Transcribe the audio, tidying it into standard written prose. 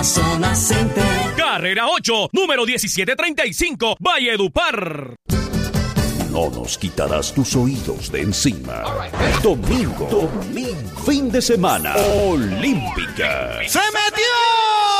Zona Center. Carrera 8, número 1735, Valledupar. No nos quitarás tus oídos de encima. Domingo, fin de semana, Olímpica. ¡Se metió!